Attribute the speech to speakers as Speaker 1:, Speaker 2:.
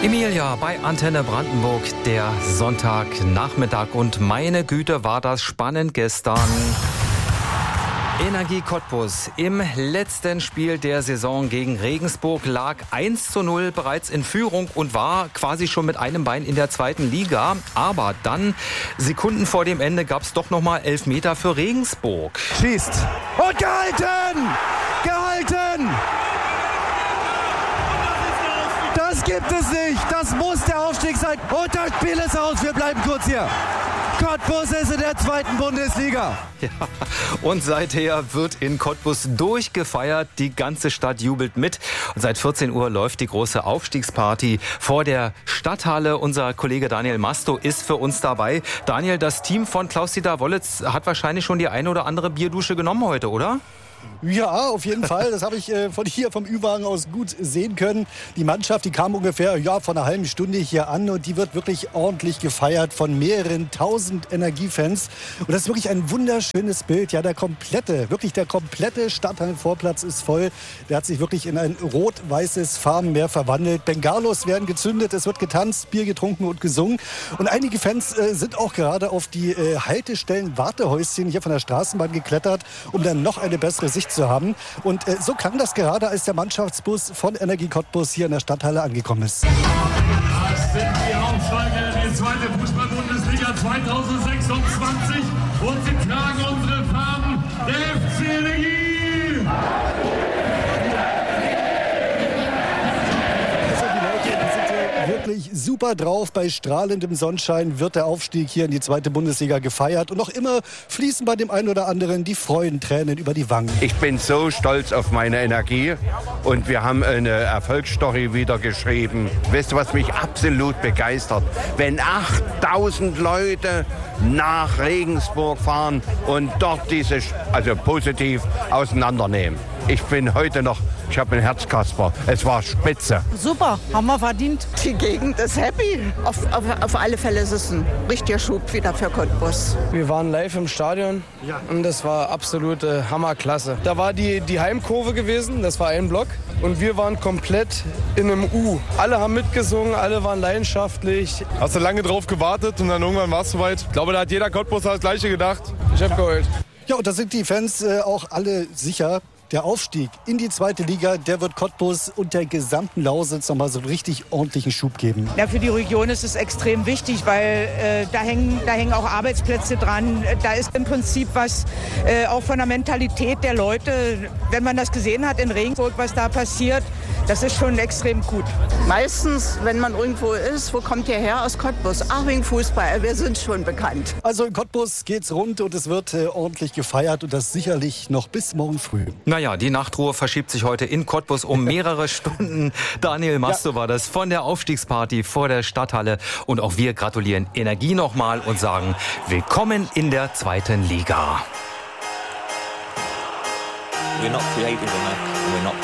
Speaker 1: Emilia bei Antenne Brandenburg, der Sonntagnachmittag. Und meine Güte, war das spannend gestern. Energie Cottbus im letzten Spiel der Saison gegen Regensburg lag 1:0 bereits in Führung und war quasi schon mit einem Bein in der zweiten Liga. Aber dann, Sekunden vor dem Ende, gab es doch nochmal Elfmeter für Regensburg.
Speaker 2: Schießt und gehalten! Gehalten! Das gibt es nicht. Das muss der Aufstieg sein. Und das Spiel ist aus. Wir bleiben kurz hier. Cottbus ist in der zweiten Bundesliga.
Speaker 1: Ja, und seither wird in Cottbus durchgefeiert. Die ganze Stadt jubelt mit. Und seit 14 Uhr läuft die große Aufstiegsparty vor der Stadthalle. Unser Kollege Daniel Masto ist für uns dabei. Daniel, das Team von Klaus-Dieter Wollitz hat wahrscheinlich schon die eine oder andere Bierdusche genommen heute, oder?
Speaker 2: Ja, auf jeden Fall. Das habe ich von hier vom Ü-Wagen aus gut sehen können. Die Mannschaft, die kam ungefähr vor einer halben Stunde hier an und die wird wirklich ordentlich gefeiert von mehreren tausend Energiefans. Und das ist wirklich ein wunderschönes Bild. Ja, der komplette Stadthallenvorplatz ist voll. Der hat sich wirklich in ein rot-weißes Farbenmeer verwandelt. Bengalos werden gezündet, es wird getanzt, Bier getrunken und gesungen. Und einige Fans sind auch gerade auf die Haltestellen-Wartehäuschen hier von der Straßenbahn geklettert, um dann noch eine bessere Sicht zu haben. Und so klang das gerade, als der Mannschaftsbus von Energie Cottbus hier in der Stadthalle angekommen ist.
Speaker 3: Das sind die Aufsteiger in die zweite Fußball-Bundesliga 2026 und sie tragen unsere Farben, der FC Energie!
Speaker 2: Wirklich super drauf. Bei strahlendem Sonnenschein wird der Aufstieg hier in die zweite Bundesliga gefeiert. Und noch immer fließen bei dem einen oder anderen die Freudentränen über die Wangen.
Speaker 4: Ich bin so stolz auf meine Energie und wir haben eine Erfolgsstory wieder geschrieben. Weißt du, was mich absolut begeistert? Wenn 8000 Leute nach Regensburg fahren und dort positiv auseinandernehmen. Ich bin heute noch, ich habe ein Herzkasper. Es war spitze.
Speaker 5: Super, haben wir verdient.
Speaker 6: Die Gegend ist happy. Auf alle Fälle ist es ein richtiger Schub wieder für Cottbus.
Speaker 7: Wir waren live im Stadion und das war absolut hammerklasse. Da war die Heimkurve gewesen, das war ein Block. Und wir waren komplett in einem U. Alle haben mitgesungen, alle waren leidenschaftlich.
Speaker 8: Hast du lange drauf gewartet und dann irgendwann war es soweit? Ich glaube, da hat jeder Cottbuser das Gleiche gedacht.
Speaker 7: Ich habe geheult.
Speaker 2: Ja, und da sind die Fans auch alle sicher. Der Aufstieg in die zweite Liga, der wird Cottbus und der gesamten Lausitz nochmal so einen richtig ordentlichen Schub geben.
Speaker 5: Ja, für die Region ist es extrem wichtig, weil da hängen auch Arbeitsplätze dran. Da ist im Prinzip was auch von der Mentalität der Leute, wenn man das gesehen hat in Regensburg, was da passiert, das ist schon extrem gut.
Speaker 6: Meistens, wenn man irgendwo ist, wo kommt ihr her? Aus Cottbus. Ach, wegen Fußball, wir sind schon bekannt.
Speaker 2: Also in Cottbus geht's rund und es wird ordentlich gefeiert und das sicherlich noch bis morgen früh.
Speaker 1: Naja, die Nachtruhe verschiebt sich heute in Cottbus um mehrere Stunden. Daniel Masto war das von der Aufstiegsparty vor der Stadthalle. Und auch wir gratulieren Energie nochmal und sagen, willkommen in der zweiten Liga.
Speaker 9: We're not creative enough, we're not